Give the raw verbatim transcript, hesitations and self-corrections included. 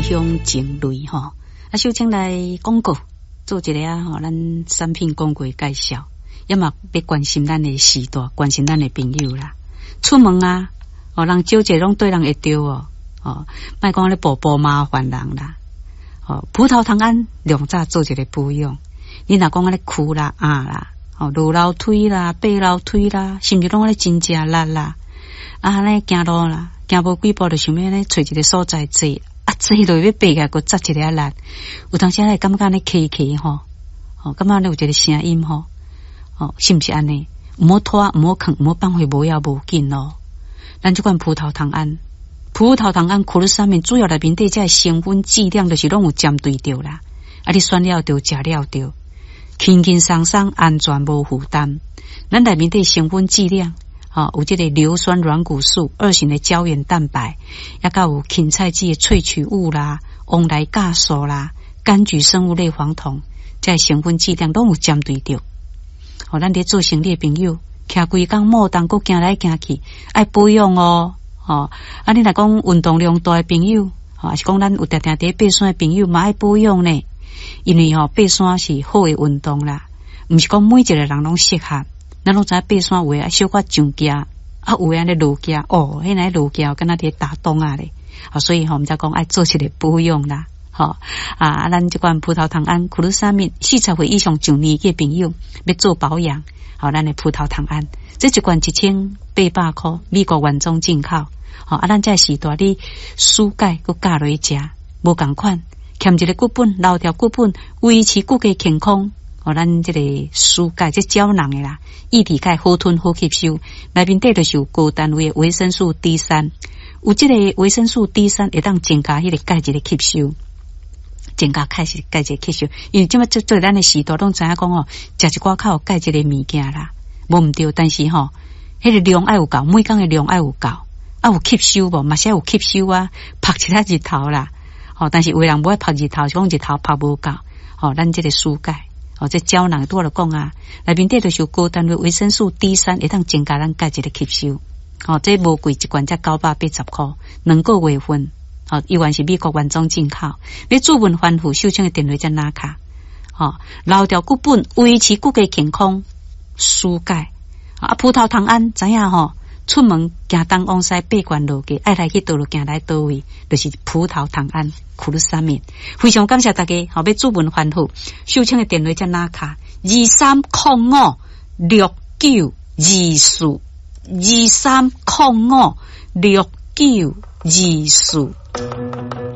乡情类吼，啊，首先来广告做一个啊，吼，咱产品广告介绍，要么要关心咱的时代，关心咱的朋友啦。出门啊，哦，人少者拢对人会着哦，哦，莫讲咧步步麻烦人啦。哦，葡萄糖胺两早做一个保养，你若讲啊咧哭啦啊啦，哦，路楼梯啦、爬楼梯啦，甚至拢咧真正力啦，啊咧行路啦，行无几步就想要咧找一个所在坐，啊坐落要爬起来，佮扎一个力，有当时咧感觉咧起起吼，哦，感觉咧有一个声音吼，哦，是毋是安尼？毋好拖，毋好囥，毋好放回无要无紧咯。咱即款葡萄糖胺，葡萄糖胺苦了上面主要内面底这成分剂量就是拢有针对着啦，啊，你选了着，食了着，轻轻松松，安全无负担。咱内面底成分剂量，哦，有这个硫酸软骨素、二型的胶原蛋白，也甲有芹菜籽的萃取物啦、翁来酵素啦、柑橘生物类黄酮，这成分剂量拢有针对着。哦，咱伫做生理的朋友，徛规工莫当佫行来行去，爱保养哦。哦，啊，你若讲运动量大的朋友，哦，还是讲咱有定定伫爬山的朋友，嘛爱保养呢。因为吼，爬山是好的运动啦，毋是讲每一个人拢适合。咱拢知爬山有诶啊，小可上架，啊有诶安尼落架，哦，迄个落架敢若伫打洞啊咧。哦，所以吼，毋则讲爱做一个保养啦。吼、哦、啊，咱即款葡萄糖胺、苦鲁沙米，四十岁以上上年纪朋友要做保养，好、哦，咱的葡萄糖胺，这一罐一千八百块，美国原装进口。好、哦、啊，咱这时代你输钙佮加落去食，无共款，欠一个骨本，留条骨本，维持骨骼健康。哦，咱这个输钙这胶囊的啦，液体钙好吞好吸收，内面底就是有高单位的维生素 D 三，有这个维生素 D 三会当增加迄个钙质的吸收。增加钙质钙质吸收，因为即么做做咱的时代拢知影讲哦，食一寡较有钙质的物件啦，无毋对，但是吼、哦，迄个量爱有够，每工的量爱有够，啊有吸收无，嘛是有吸收啊，晒一下日头啦，哦，但是有人无爱晒日头，是讲日头晒无够，哦，咱这个输钙，哦，这胶囊拄仔就讲啊，内面底就是有高单位维生素 D 三，会当增加咱钙质的吸收，哦，这无贵，一罐才九百八十块，两个月份。哦，依然是美国原装进口。要注文反复，手枪的电话才拿卡。哦，留条骨本，维持骨骼健康，输钙。啊，葡萄糖胺知影吼？出门行东往西八关路嘅，爱来去倒路行来倒位，就是葡萄糖胺苦鲁沙米。非常感谢大家，好、哦、要注文反复，手枪的电话才拿卡。二三零五六九二四，二三零五六九二四。